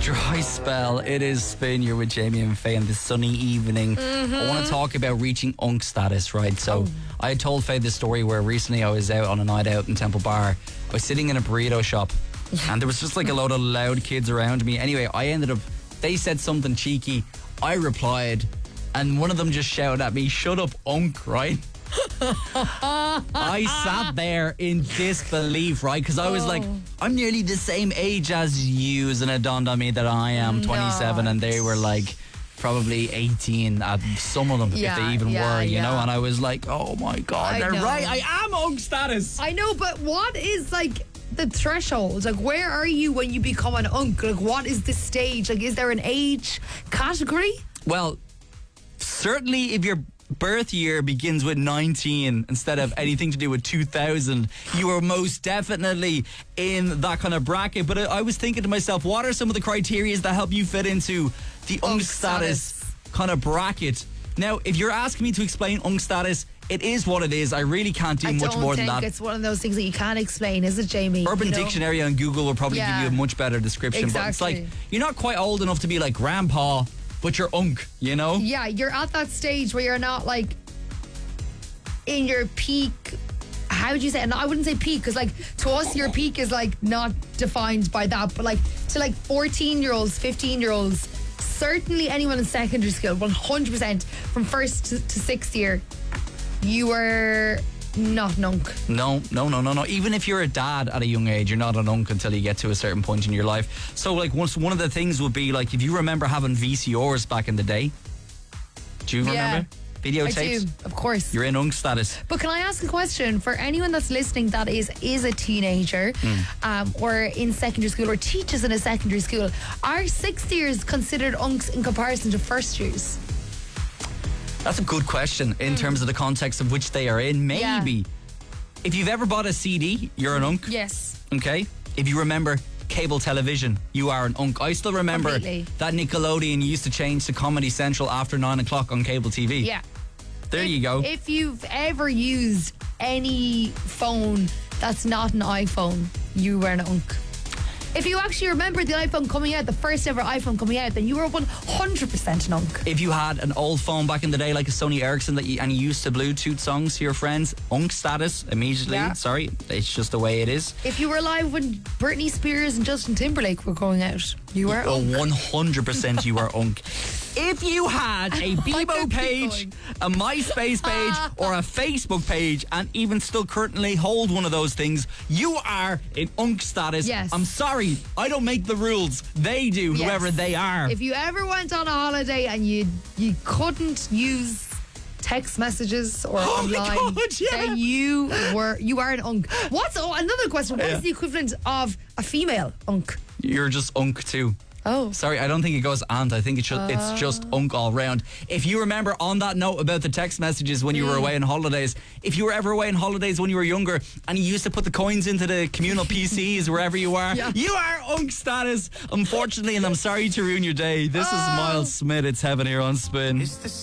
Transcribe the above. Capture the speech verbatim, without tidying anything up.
dry spell. It is Spin. You're with Jamie and Faye on this sunny evening. Mm-hmm. I want to talk about reaching unk status, right? So oh. I had told Faye this story where recently I was out on a night out in Temple Bar. I was sitting in a burrito shop and there was just like a load of loud kids around me. Anyway, I ended up, they said something cheeky. I replied and one of them just shouted at me, "Shut up, unk," right? I sat there in disbelief, right? Because I was oh. like, I'm nearly the same age as you, and it dawned on me that I am twenty-seven, and they were like probably eighteen, uh, some of them, yeah, if they even yeah, were, you yeah. know. And I was like, oh my god, I they're know. right. I am unk status. I know, but what is like the threshold? Like, where are you when you become an unk? Like, what is the stage? Like, is there an age category? Well, certainly if you're birth year begins with nineteen instead of anything to do with two thousand, you are most definitely in that kind of bracket. But I was thinking to myself, what are some of the criteria that help you fit into the unk status, status kind of bracket? Now, if you're asking me to explain unk status, it is what it is. I really can't do I much more than that. I don't think it's one of those things that you can't explain, is it, Jamie? Urban you know? Dictionary on Google will probably yeah. give you a much better description. Exactly. But it's like, you're not quite old enough to be like grandpa, but you're unk, you know? Yeah, you're at that stage where you're not like in your peak. How would you say? And I wouldn't say peak, because like to us your peak is like not defined by that, but like to like fourteen year olds, fifteen year olds, certainly anyone in secondary school, one hundred percent from first to, to sixth year, you were not an unk. No, no, no, no, no. Even if you're a dad at a young age, you're not an unk until you get to a certain point in your life. So like once one of the things would be like, if you remember having V C Rs back in the day, do you yeah, remember? Videotapes? I do, of course. You're in unk status. But can I ask a question for anyone that's listening that is is a teenager mm. um, or in secondary school or teaches in a secondary school? Are sixth years considered unks in comparison to first years? That's a good question in mm. terms of the context of which they are in. Maybe. Yeah. If you've ever bought a C D, you're an unk. Yes. Okay. If you remember cable television, you are an unk. I still remember Completely. that Nickelodeon used to change to Comedy Central after nine o'clock on cable T V. Yeah. There if, you go. If you've ever used any phone that's not an iPhone, you were an unk. If you actually remember the iPhone coming out, the first ever iPhone coming out, then you were one hundred percent an unk. If you had an old phone back in the day, like a Sony Ericsson, that you, and you used to Bluetooth songs to your friends, unk status immediately. Yeah. Sorry, it's just the way it is. If you were alive when Britney Spears and Justin Timberlake were going out, you were oh, unk. one hundred percent you were unk. If you had a Bebo page, a MySpace page, or a Facebook page, and even still currently hold one of those things, you are in unk status. Yes. I'm sorry, I don't make the rules. They do, yes. whoever they are. If you ever went on a holiday and you you couldn't use text messages or oh online, my God, yeah. then you were you are an unk. What's oh, another question? What yeah. is the equivalent of a female unk? You're just unk too. Oh. Sorry, I don't think it goes and. I think it's just, uh. it's just unk all round. If you remember on that note about the text messages when you mm. were away on holidays, if you were ever away on holidays when you were younger and you used to put the coins into the communal P Cs wherever you are, yeah. you are unk status, unfortunately, and I'm sorry to ruin your day. This oh. is Miles Smith. It's Heaven here on Spin.